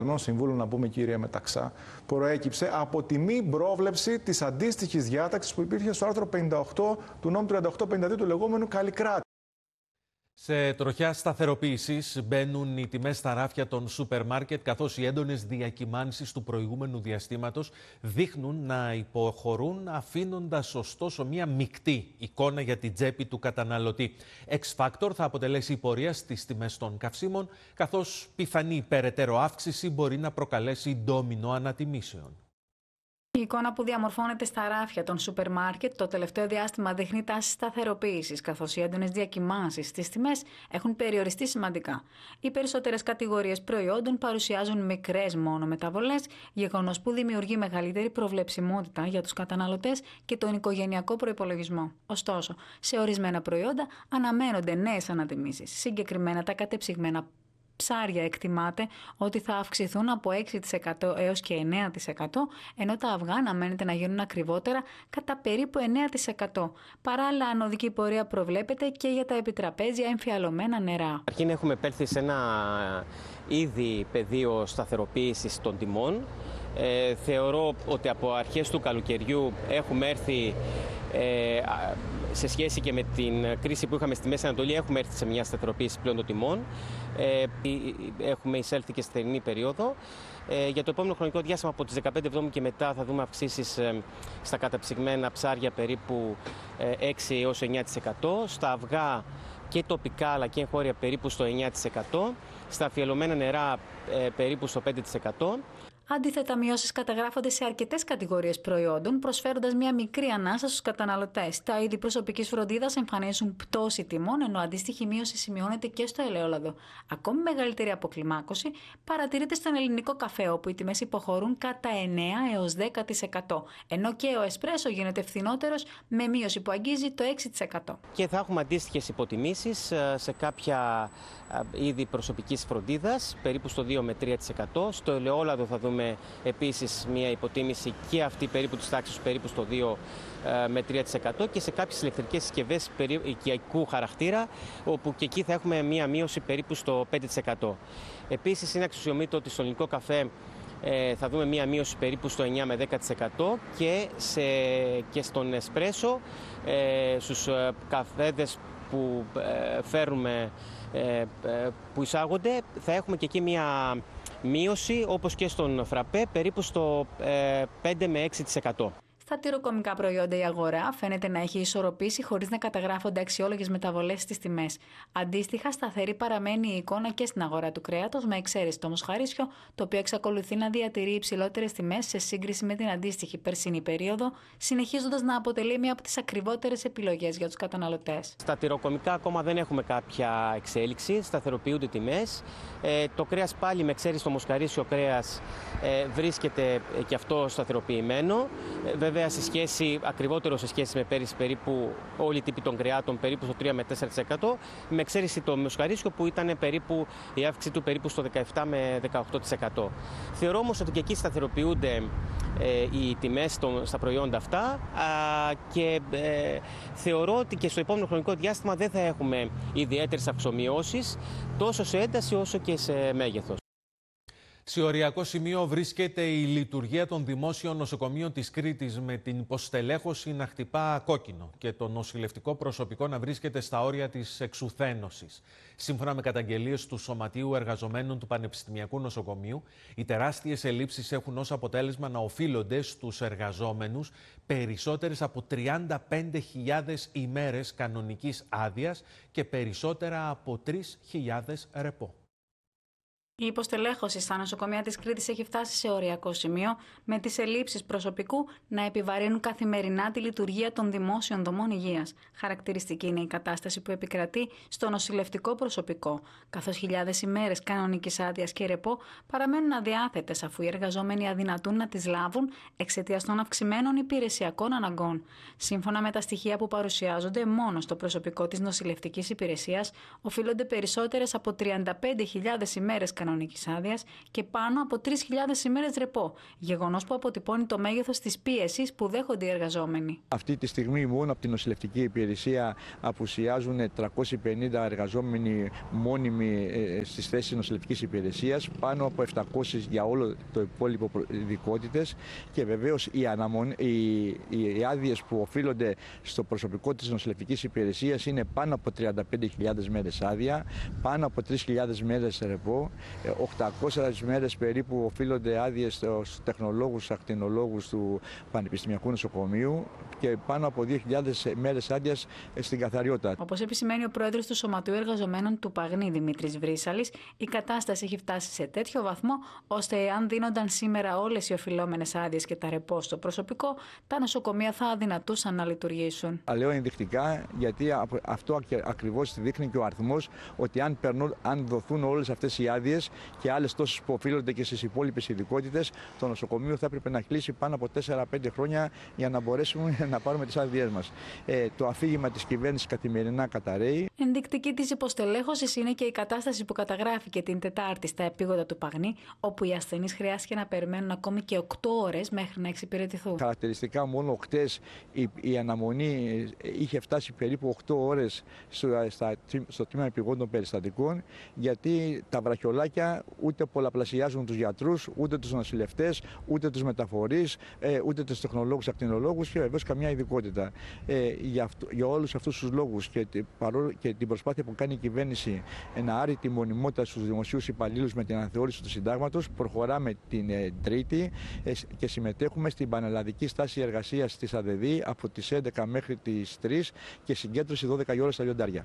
Συμβούλου, να πούμε, κυρία Μεταξά, προέκυψε από τη μη πρόβλεψη της αντίστοιχης διάταξης που υπήρχε στο άρθρο 58 του νόμου 3852 του λεγόμενου Καλλικράτη. Σε τροχιά σταθεροποίησης μπαίνουν οι τιμές στα ράφια των σούπερ μάρκετ, καθώς οι έντονες διακυμάνσεις του προηγούμενου διαστήματος δείχνουν να υποχωρούν, αφήνοντας ωστόσο μια μεικτή εικόνα για την τσέπη του καταναλωτή. X-Factor θα αποτελέσει η πορεία στις τιμές των καυσίμων, καθώς πιθανή περαιτέρω αύξηση μπορεί να προκαλέσει ντόμινο ανατιμήσεων. Η εικόνα που διαμορφώνεται στα ράφια των σούπερ μάρκετ το τελευταίο διάστημα δείχνει τάσεις σταθεροποίησης, καθώς οι έντονες διακυμάνσεις στις τιμές έχουν περιοριστεί σημαντικά. Οι περισσότερες κατηγορίες προϊόντων παρουσιάζουν μικρές μόνο μεταβολές, γεγονός που δημιουργεί μεγαλύτερη προβλεψιμότητα για τους καταναλωτές και τον οικογενειακό προϋπολογισμό. Ωστόσο, σε ορισμένα προϊόντα αναμένονται νέες ανατιμήσεις. Συγκεκριμένα, τα κατεψυγμένα ψάρια εκτιμάται ότι θα αυξηθούν από 6% έως και 9%, ενώ τα αυγά αναμένεται να γίνουν ακριβότερα κατά περίπου 9%. Παράλληλα, ανωδική πορεία προβλέπεται και για τα επιτραπέζια εμφιαλωμένα νερά. Αρχήν έχουμε επέλθει σε ένα ήδη πεδίο σταθεροποίησης των τιμών. Θεωρώ ότι από αρχές του καλοκαιριού έχουμε έρθει σε σχέση και με την κρίση που είχαμε στη Μέση Ανατολή, έχουμε έρθει σε μια σταθεροποίηση πλέον των τιμών. Έχουμε εισέλθει και στη θερινή περίοδο. Για το επόμενο χρονικό διάστημα, από τις 15 Εβδόμου και μετά, θα δούμε αυξήσεις στα καταψυγμένα ψάρια περίπου 6 έως 9%, στα αυγά και τοπικά αλλά και εγχώρια περίπου στο 9%, στα αφιελωμένα νερά περίπου στο 5%. Αντίθετα, μειώσεις καταγράφονται σε αρκετές κατηγορίες προϊόντων, προσφέροντας μια μικρή ανάσα στους καταναλωτές. Τα είδη προσωπικής φροντίδας εμφανίζουν πτώση τιμών, ενώ αντίστοιχη μείωση σημειώνεται και στο ελαιόλαδο. Ακόμη μεγαλύτερη αποκλιμάκωση παρατηρείται στον ελληνικό καφέ, όπου οι τιμές υποχωρούν κατά 9 έως 10%, ενώ και ο εσπρέσο γίνεται φθηνότερος με μείωση που αγγίζει το 6%. Και θα έχουμε αντίστοιχες υποτιμήσεις σε κάποια είδη προσωπικής φροντίδας, περίπου στο 2 με 3%. Στο ελαιόλαδο θα δούμε επίσης μια υποτίμηση και αυτή περίπου της τάξης περίπου στο 2 με 3%, και σε κάποιες ηλεκτρικές συσκευές οικιακού χαρακτήρα, όπου και εκεί θα έχουμε μια μείωση περίπου στο 5%. Επίσης, είναι αξιοσημείωτο ότι στο ελληνικό καφέ θα δούμε μια μείωση περίπου στο 9 με 10%, και στον εσπρέσο, στους καφέδες που φέρουμε, που εισάγονται, θα έχουμε και εκεί μια μείωση, όπως και στον φραπέ, περίπου στο 5 με 6%. Στα τυροκομικά προϊόντα η αγορά φαίνεται να έχει ισορροπήσει χωρίς να καταγράφονται αξιόλογες μεταβολές στις τιμές. Αντίστοιχα, σταθερή παραμένει η εικόνα και στην αγορά του κρέατος, με εξαίρεση το μοσχαρίσιο, το οποίο εξακολουθεί να διατηρεί υψηλότερες τιμές σε σύγκριση με την αντίστοιχη περσινή περίοδο, συνεχίζοντας να αποτελεί μία από τις ακριβότερες επιλογές για τους καταναλωτές. Στα τυροκομικά ακόμα δεν έχουμε κάποια εξέλιξη, σταθεροποιούνται τιμές. Το κρέας, πάλι με εξαίρεση το μοσχαρίσιο κρέας, βρίσκεται και αυτό σταθεροποιημένο. Βέβαια, ακριβότερο σε σχέση με πέρυσι, περίπου όλοι οι τύποι των κρεάτων περίπου στο 3 με 4%, με εξαίρεση το μοσχαρίσιο που ήταν περίπου η αύξηση του περίπου στο 17 με 18%. Θεωρώ όμως ότι και εκεί σταθεροποιούνται οι τιμές στα προϊόντα αυτά, και θεωρώ ότι και στο επόμενο χρονικό διάστημα δεν θα έχουμε ιδιαίτερες αυξομειώσεις, τόσο σε ένταση όσο και σε μέγεθος. Σε οριακό σημείο βρίσκεται η λειτουργία των δημόσιων νοσοκομείων της Κρήτης, με την υποστελέχωση να χτυπά κόκκινο και το νοσηλευτικό προσωπικό να βρίσκεται στα όρια της εξουθένωσης. Σύμφωνα με καταγγελίες του Σωματείου Εργαζομένων του Πανεπιστημιακού Νοσοκομείου, οι τεράστιες ελλείψεις έχουν ως αποτέλεσμα να οφείλονται στους εργαζόμενους περισσότερες από 35.000 ημέρες κανονικής άδειας και περισσότερα από 3.000 ρεπό. Η υποστελέχωση στα νοσοκομεία της Κρήτης έχει φτάσει σε οριακό σημείο, με τις ελλείψεις προσωπικού να επιβαρύνουν καθημερινά τη λειτουργία των δημόσιων δομών υγείας. Χαρακτηριστική είναι η κατάσταση που επικρατεί στο νοσηλευτικό προσωπικό, καθώς χιλιάδες ημέρες κανονικής άδειας και ρεπό παραμένουν αδιάθετες, αφού οι εργαζόμενοι αδυνατούν να τις λάβουν εξαιτίας των αυξημένων υπηρεσιακών αναγκών. Σύμφωνα με τα στοιχεία που παρουσιάζονται, μόνο στο προσωπικό της νοσηλευτικής υπηρεσίας οφείλονται περισσότερες από 35.000 ημέρες κανονικής άδειας και πάνω από 3.000 ημέρες ρεπό, γεγονός που αποτυπώνει το μέγεθος της πίεσης που δέχονται οι εργαζόμενοι. Αυτή τη στιγμή μόνο από την νοσηλευτική υπηρεσία απουσιάζουν 350 εργαζόμενοι μόνιμοι στις θέσεις νοσηλευτικής υπηρεσίας, πάνω από 700 για όλο το υπόλοιπο ειδικότητες, και βεβαίως οι άδειες που οφείλονται στο προσωπικό της νοσηλευτικής υπηρεσίας είναι πάνω από 35.000 μέρες άδεια, πάνω από 3.000 μέρες ρεπό, 800 μέρες περίπου οφείλονται άδειες στους τεχνολόγους, ακτινολόγους του Πανεπιστημιακού Νοσοκομείου και πάνω από 2.000 μέρες άδειας στην καθαριότητα. Όπως επισημαίνει ο πρόεδρος του Σωματείου Εργαζομένων του Παγνή, Δημήτρης Βρύσαλης, η κατάσταση έχει φτάσει σε τέτοιο βαθμό, ώστε εάν δίνονταν σήμερα όλες οι οφειλόμενες άδειες και τα ρεπό στο προσωπικό, τα νοσοκομεία θα αδυνατούσαν να λειτουργήσουν. Λέω ενδεικτικά, γιατί αυτό ακριβώς δείχνει και ο αριθμός, ότι αν δοθούν όλες αυτές οι άδειες και άλλες τόσες που οφείλονται και στις υπόλοιπες ειδικότητες, το νοσοκομείο θα έπρεπε να κλείσει πάνω από 4-5 χρόνια για να μπορέσουμε να πάρουμε τις άδειές μας. Το αφήγημα της κυβέρνησης καθημερινά καταρρέει. Ενδεικτική της υποστελέχωσης είναι και η κατάσταση που καταγράφηκε την Τετάρτη στα επίγοντα του Παγνή, όπου οι ασθενείς χρειάστηκε να περιμένουν ακόμη και 8 ώρες μέχρι να εξυπηρετηθούν. Χαρακτηριστικά, μόνο χτες η αναμονή είχε φτάσει περίπου 8 ώρες στο τμήμα επιγόντων περιστατικών, γιατί τα βραχιολάκια ούτε πολλαπλασιάζουν τους γιατρούς, ούτε τους νοσηλευτές, ούτε τους μεταφορείς, ούτε τους τεχνολόγους, ακτινολόγους και βεβαίως καμιά ειδικότητα. Για όλους αυτούς τους λόγους και την προσπάθεια που κάνει η κυβέρνηση να άρει τη μονιμότητα στους δημοσίους υπαλλήλους με την αναθεώρηση του συντάγματος, προχωράμε την Τρίτη και συμμετέχουμε στην πανελλαδική στάση εργασίας της ΑΔΔ από τις 11 μέχρι τις 3 και συγκέντρωση 12 η ώρα στα Λιοντάρια.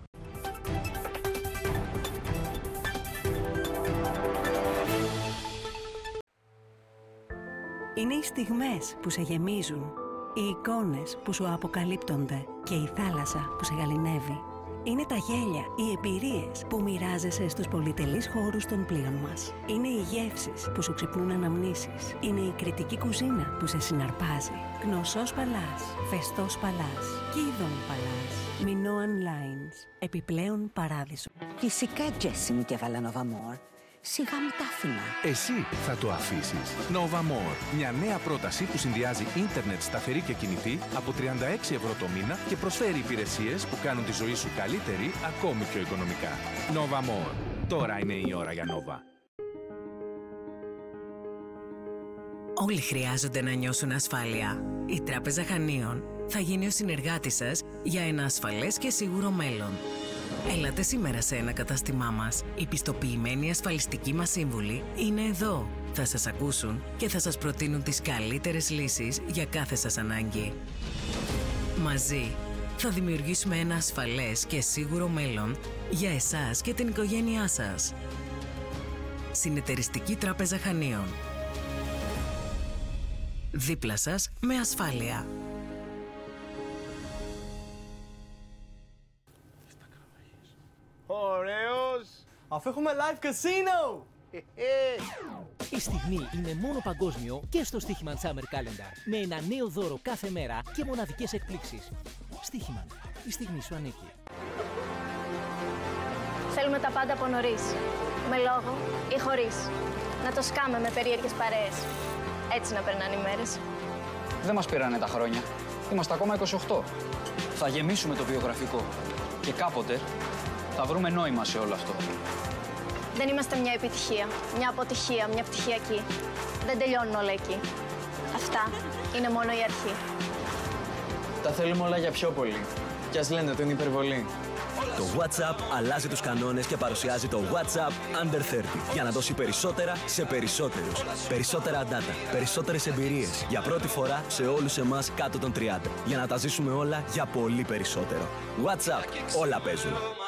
Είναι οι στιγμές που σε γεμίζουν, οι εικόνες που σου αποκαλύπτονται και η θάλασσα που σε γαληνεύει. Είναι τα γέλια, οι εμπειρίες που μοιράζεσαι στους πολυτελείς χώρους των πλοίων μας. Είναι οι γεύσεις που σου ξυπνούν αναμνήσεις. Είναι η κριτική κουζίνα που σε συναρπάζει. Γνωσός Παλάς, Φεστός Παλάς, Κίδων Παλάς, Minoan Lines, επιπλέον παράδεισο. Φυσικά, Τζέσι μου, και έβαλα Nova More. Σιγά μου τα άφηνα. Εσύ θα το αφήσεις. Nova More. Μια νέα πρόταση που συνδυάζει ίντερνετ σταθερή και κινητή από 36 ευρώ το μήνα και προσφέρει υπηρεσίες που κάνουν τη ζωή σου καλύτερη, ακόμη πιο οικονομικά. Nova More. Τώρα είναι η ώρα για Nova. Όλοι χρειάζονται να νιώσουν ασφάλεια. Η Τράπεζα Χανίων θα γίνει ο συνεργάτης σας για ένα ασφαλές και σίγουρο μέλλον. Έλατε σήμερα σε ένα κατάστημά μας. Οι πιστοποιημένοι ασφαλιστικοί μας σύμβουλοι είναι εδώ. Θα σας ακούσουν και θα σας προτείνουν τις καλύτερες λύσεις για κάθε σας ανάγκη. Μαζί θα δημιουργήσουμε ένα ασφαλές και σίγουρο μέλλον για εσάς και την οικογένειά σας. Συνεταιριστική Τράπεζα Χανίων. Δίπλα σας με ασφάλεια. Ωραίος! Αφού έχουμε live casino! Η στιγμή είναι μόνο παγκόσμιο και στο Στοίχημαν Summer Calendar. Με ένα νέο δώρο κάθε μέρα και μοναδικές εκπλήξεις. Στοίχημαν. Η στιγμή σου ανήκει. Θέλουμε τα πάντα από νωρίς. Με λόγο ή χωρίς. Να το σκάμε με περίεργες παρέες. Έτσι να περνάνε οι μέρες. Δεν μας πήρανε τα χρόνια. Είμαστε ακόμα 28. Θα γεμίσουμε το βιογραφικό. Και κάποτε θα βρούμε νόημα σε όλο αυτό. Δεν είμαστε μια επιτυχία, μια αποτυχία, μια πτυχιακή. Δεν τελειώνουν όλα εκεί. Αυτά είναι μόνο η αρχή. Τα θέλουμε όλα για πιο πολύ. Κι ας λένε ότι είναι υπερβολή. Το WhatsApp αλλάζει τους κανόνες και παρουσιάζει το WhatsApp Under 30 για να δώσει περισσότερα σε περισσότερους. Περισσότερα data, περισσότερες εμπειρίες για πρώτη φορά σε όλους εμάς κάτω των 30. Για να τα ζήσουμε όλα για πολύ περισσότερο. WhatsApp, όλα παίζουν.